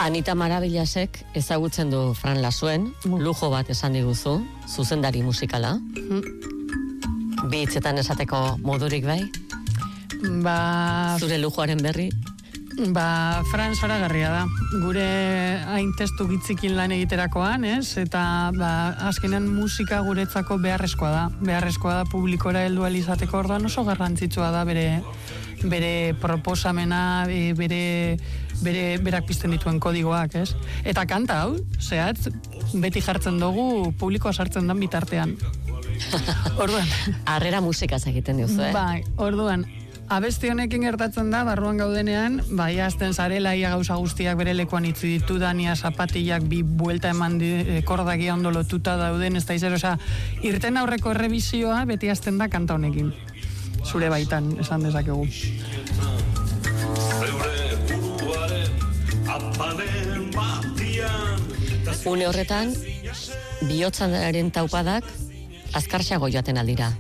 Anita Maravillasek ezagutzen du Fran Lasuen, lujo bat esan diguzu, zuzendari musikala. Bi hitzetan esateko modurik bai? Zure lujoaren berri? Fran zoragarria da. Gure hain testu gitzikin lan egiterakoan, ez? Eta azkenean musika guretzako beharrezkoa da. Beharrezkoa da publikora heldu ahal izateko, orduan oso garrantzitsua da bere proposamena, berak pizten dituen kodigoak, ez? Eta kanta hau, zehatz, beti jartzen dugu publikoa sartzen den bitartean. Orduan. Harrera musikaz egiten duzu, Bai, orduan. Abesti honekin gertatzen da, barruan gaudenean, azten zarela ia gauza guztiak bere lekuan itzi ditu, dania zapatillak bi buelta eman kordagia ondo lotuta dauden, ez da izero, irten aurreko errebizioa beti azten da kanta honekin. Zure baitan, esan dezakegu. Une horretan, bihotzaren taupadak azkarxago joaten aldira.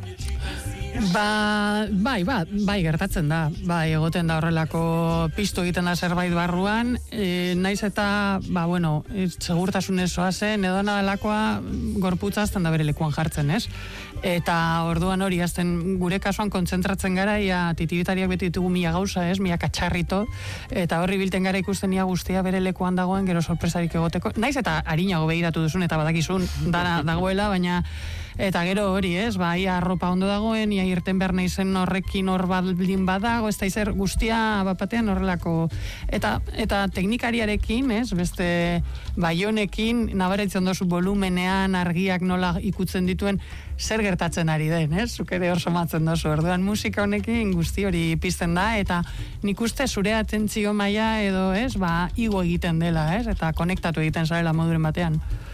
Bai, gertatzen da. Bai, egoten da horrelako piztu egiten da zerbait barruan, naiz eta, segurtasunez zoazen, edo nadalakoa gorputza azten da bere lekuan jartzen, ez? Eta orduan hori, azten gure kasuan kontzentratzen gara, titibitariak beti ditugu mila gauza, ez? Mila katxarrito, eta horri bilten gara ikusten ia guztia bere lekuan dagoen, gero sorpresarik egoteko. Naiz eta harinago begiratu duzun, eta badakizun dana dagoela, baina eta gero hori, ez? Ia arropa ondo dagoen, ia irten behar naizen horrekin hor baldin badago, ez da izer guztia batean horrelako. Eta teknikariarekin, ez? Beste baionekin, nabaretzen dozu volumenean, argiak nola ikutzen dituen, zer gertatzen ari den, ez? Zuk ere hor somatzen dozu. Orduan musika honekin guzti hori pizten da, eta nik uste zure atentzio maila edo, ez? Igo egiten dela, ez? Eta konektatu egiten zarela moduren batean.